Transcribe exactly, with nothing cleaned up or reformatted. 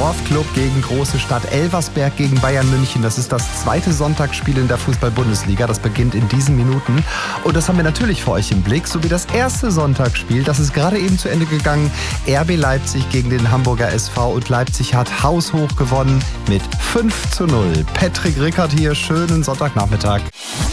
Dorfclub gegen Große Stadt. Elversberg gegen Bayern München. Das ist das zweite Sonntagsspiel in der Fußball-Bundesliga. Das beginnt in diesen Minuten. Und das haben wir natürlich für euch im Blick. Sowie das erste Sonntagsspiel. Das ist gerade eben zu Ende gegangen. R B Leipzig gegen den Hamburger S V. Und Leipzig hat haushoch gewonnen mit fünf zu null. Patrick Rickert hier. Schönen Sonntagnachmittag.